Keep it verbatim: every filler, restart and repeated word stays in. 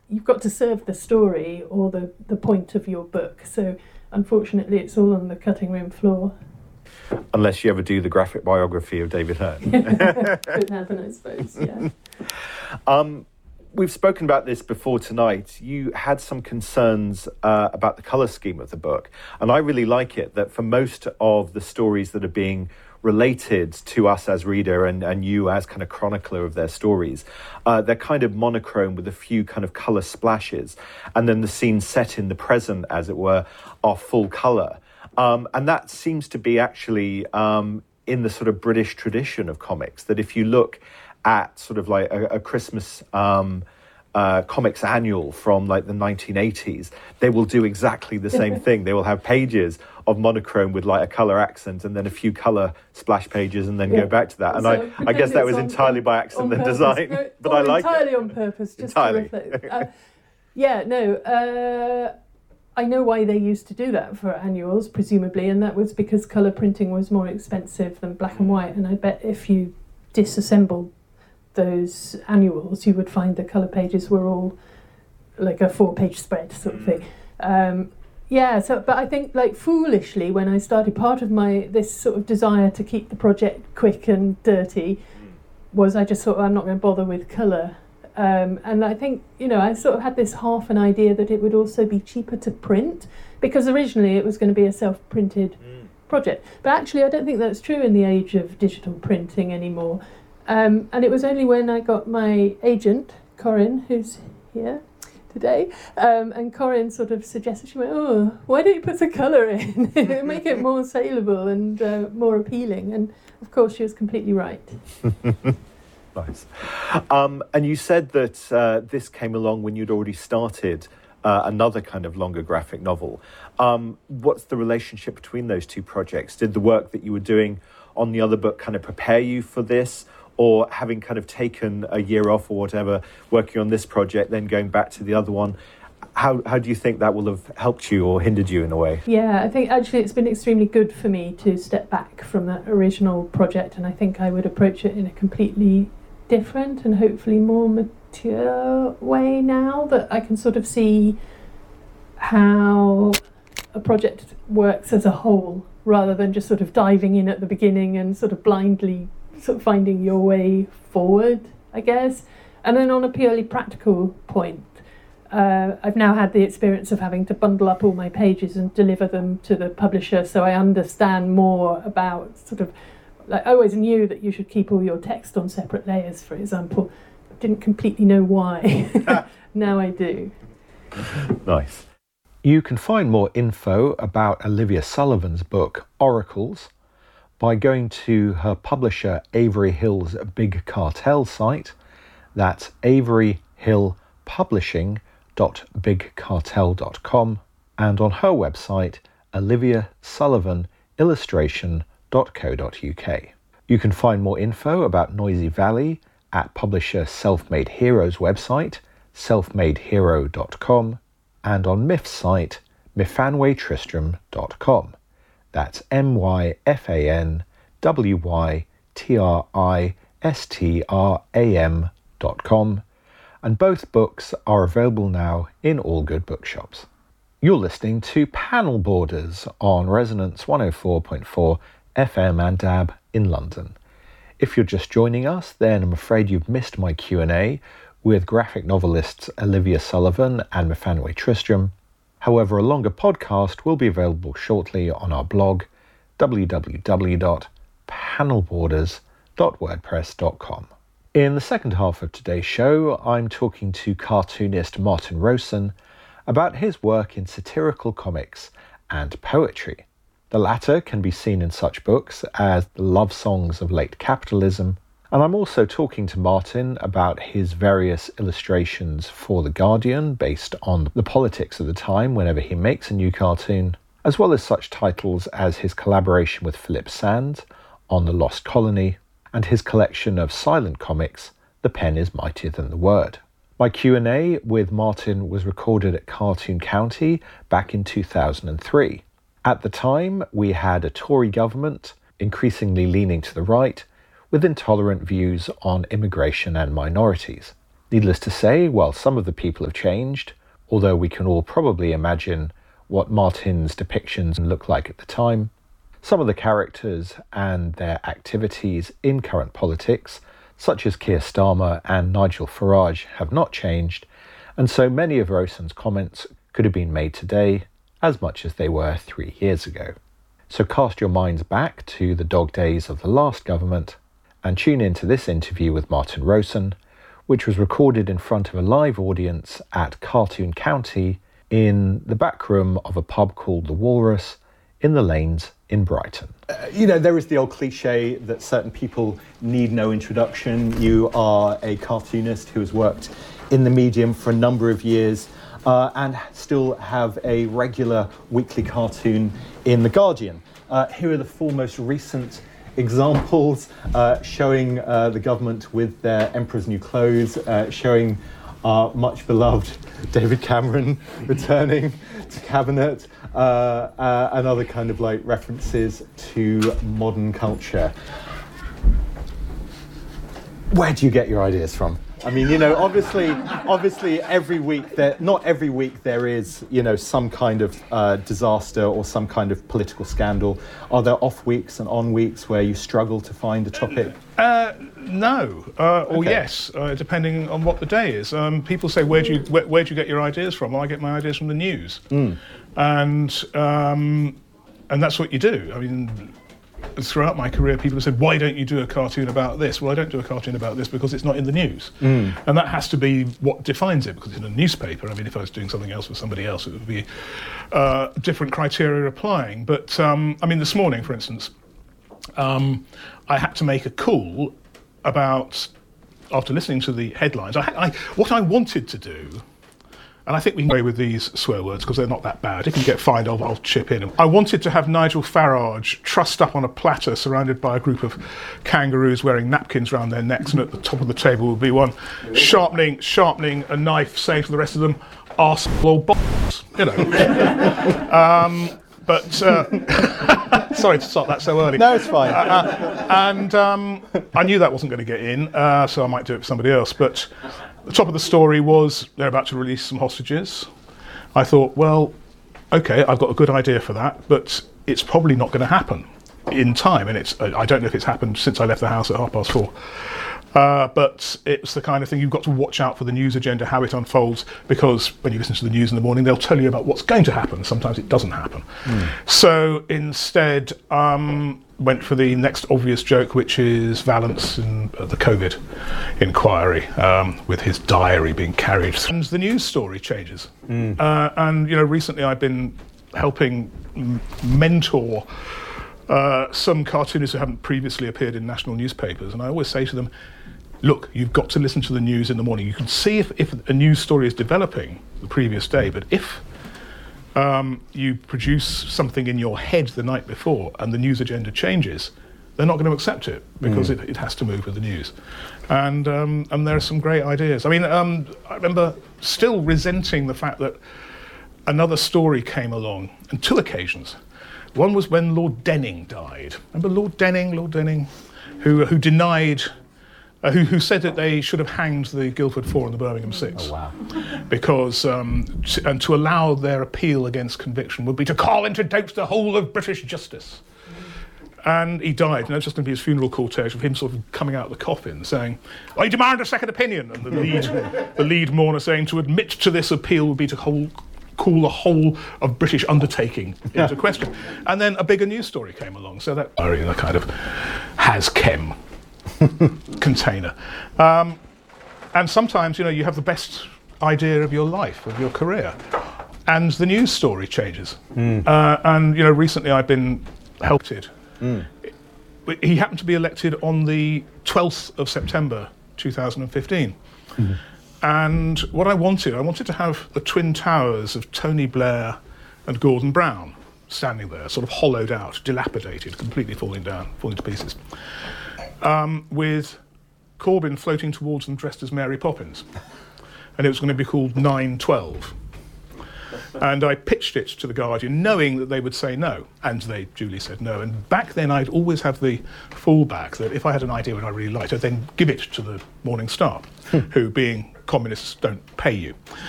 you've got to serve the story or the, the point of your book. So unfortunately, it's all on the cutting room floor. Unless you ever do the graphic biography of David Hearn. Could happen, I suppose, yeah. Um, we've spoken about this before tonight. You had some concerns uh, about the colour scheme of the book. And I really like it that for most of the stories that are being related to us as reader and, and you as kind of chronicler of their stories, uh, they're kind of monochrome with a few kind of colour splashes. And then the scenes set in the present, as it were, are full colour. Um, and that seems to be actually um, in the sort of British tradition of comics, that if you look at sort of like a, a Christmas um, uh, comics annual from like the nineteen eighties, they will do exactly the same thing. They will have pages of monochrome with like a colour accent and then a few colour splash pages and then yeah. go back to that. And so I, I guess that was on, entirely by accident and design, no, but I like entirely it. on purpose, just entirely. to reflect. Uh, yeah, no... Uh, I know why they used to do that for annuals, presumably, and that was because colour printing was more expensive than black and white. And I bet if you disassembled those annuals, you would find the colour pages were all like a four-page spread sort of thing. Um, yeah, so but I think, like, foolishly, when I started, part of my this sort of desire to keep the project quick and dirty was I just thought, well, I'm not going to bother with colour. Um, and I think, you know, I sort of had this half an idea that it would also be cheaper to print, because originally it was going to be a self-printed mm. project. But actually, I don't think that's true in the age of digital printing anymore. Um, and it was only when I got my agent, Corinne, who's here today, um, and Corinne sort of suggested, she went, oh, why don't you put some colour in? It'll make it more saleable and uh, more appealing. And of course, she was completely right. Nice. Um, and you said that uh, this came along when you'd already started uh, another kind of longer graphic novel. Um, what's the relationship between those two projects? Did the work that you were doing on the other book kind of prepare you for this? Or having kind of taken a year off or whatever, working on this project, then going back to the other one, how how do you think that will have helped you or hindered you in a way? Yeah, I think actually it's been extremely good for me to step back from that original project, and I think I would approach it in a completely different and hopefully more mature way now that I can sort of see how a project works as a whole, rather than just sort of diving in at the beginning and sort of blindly sort of finding your way forward, I guess. And then on a purely practical point, uh, I've now had the experience of having to bundle up all my pages and deliver them to the publisher, so I understand more about sort of, like, I always knew that you should keep all your text on separate layers, for example. I didn't completely know why. Now I do. Nice. You can find more info about Olivia Sullivan's book, Oracles, by going to her publisher Avery Hill's Big Cartel site. That's avery hill publishing dot big cartel dot com, and on her website, olivia sullivan illustration dot co dot uk. You can find more info about Noisy Valley at publisher Self-Made Hero's website, self made hero dot com, and on M I F's site, myfanwy tristram dot com. That's M Y F A N W Y T R I S T R A M dot com. And both books are available now in all good bookshops. You're listening to Panel Borders on Resonance one oh four point four F M and D A B in London. If you're just joining us, then I'm afraid you've missed my Q and A with graphic novelists Olivia Sullivan and Myfanwy Tristram. However, a longer podcast will be available shortly on our blog, w w w dot panel borders dot wordpress dot com. In the second half of today's show, I'm talking to cartoonist Martin Rowson about his work in satirical comics and poetry. The latter can be seen in such books as The Love Songs of Late Capitalism, and I'm also talking to Martin about his various illustrations for The Guardian based on the politics of the time whenever he makes a new cartoon, as well as such titles as his collaboration with Philip Sands on The Lost Colony, and his collection of silent comics, The Pen is Mightier Than the Word. My Q and A with Martin was recorded at Cartoon County back in two thousand three. At the time, we had a Tory government, increasingly leaning to the right, with intolerant views on immigration and minorities. Needless to say, while some of the people have changed, although we can all probably imagine what Martin's depictions looked like at the time, some of the characters and their activities in current politics, such as Keir Starmer and Nigel Farage, have not changed, and so many of Rowson's comments could have been made today as much as they were three years ago. So cast your minds back to the dog days of the last government and tune into this interview with Martin Rowson, which was recorded in front of a live audience at Cartoon County in the back room of a pub called The Walrus in the Lanes in Brighton. Uh, you know, there is the old cliche that certain people need no introduction. You are a cartoonist who has worked in the medium for a number of years uh, and still have a regular weekly cartoon in The Guardian. Uh, here are the four most recent examples uh, showing uh, the government with their Emperor's New Clothes, uh, showing our much beloved David Cameron returning to cabinet, uh, uh, and other kind of like references to modern culture. Where do you get your ideas from? I mean, you know, obviously, obviously, every week there, not every week there is, you know, some kind of uh, disaster or some kind of political scandal. Are there off weeks and on weeks where you struggle to find a topic? Uh, no, uh, or Okay. yes, uh, depending on what the day is. Um, people say, where do you where, where do you get your ideas from? Well, I get my ideas from the news, Mm. and um, and that's what you do. I mean, throughout my career, people have said, why don't you do a cartoon about this? Well, I don't do a cartoon about this because it's not in the news. Mm. And that has to be what defines it, because it's in a newspaper. I mean, if I was doing something else with somebody else, it would be uh, different criteria applying. But, um, I mean, this morning, for instance, um, I had to make a call about, after listening to the headlines, I, I, what I wanted to do, and I think we can go away with these swear words because they're not that bad. If you get fined, I'll, I'll chip in. I wanted to have Nigel Farage trussed up on a platter surrounded by a group of kangaroos wearing napkins around their necks, and at the top of the table would be one sharpening sharpening a knife, saying to the rest of them, arsehole or bollocks, you know. um, but, uh, sorry to start that so early. No, it's fine. Uh, and um, I knew that wasn't going to get in, uh, so I might do it for somebody else. But the top of the story was they're about to release some hostages. I thought, well, okay, I've got a good idea for that, but it's probably not going to happen in time. And it's I don't know if it's happened since I left the house at half past four. Uh, but it's the kind of thing you've got to watch out for the news agenda, how it unfolds, because when you listen to the news in the morning, they'll tell you about what's going to happen. Sometimes it doesn't happen. Mm. So instead, um, went for the next obvious joke, which is Vallance and uh, the COVID inquiry, um, with his diary being carried. And the news story changes. Mm. Uh, and, you know, recently I've been helping m- mentor uh, some cartoonists who haven't previously appeared in national newspapers. And I always say to them, look, you've got to listen to the news in the morning. You can see if, if a news story is developing the previous day, but if um, you produce something in your head the night before and the news agenda changes, they're not going to accept it because mm. it, it has to move with the news. And um, and there are some great ideas. I mean, um, I remember still resenting the fact that another story came along on two occasions. One was when Lord Denning died. Remember Lord Denning, Lord Denning, who who denied... Uh, who, who said that they should have hanged the Guildford Four and the Birmingham Six. Oh, wow. Because, um, t- and to allow their appeal against conviction would be to call into doubt the whole of British justice. And he died, and that's just going to be his funeral cortege of him sort of coming out of the coffin saying, I demand a second opinion. And the lead, the lead mourner saying to admit to this appeal would be to whole, call the whole of British undertaking into yeah. question. And then a bigger news story came along, so that a kind of has-chem container. Um, and sometimes, you know, you have the best idea of your life, of your career, and the news story changes. Mm. Uh, and, you know, recently I've been helped. Mm. He happened to be elected on the twelfth of September two thousand fifteen. Mm. And what I wanted, I wanted to have the twin towers of Tony Blair and Gordon Brown standing there, sort of hollowed out, dilapidated, completely falling down, falling to pieces. Um, with Corbyn floating towards them dressed as Mary Poppins. And it was going to be called nine twelve. And I pitched it to The Guardian, knowing that they would say no. And they duly said no. And back then, I'd always have the fallback that if I had an idea which I really liked, I'd then give it to the Morning Star, who, being communists don't pay you.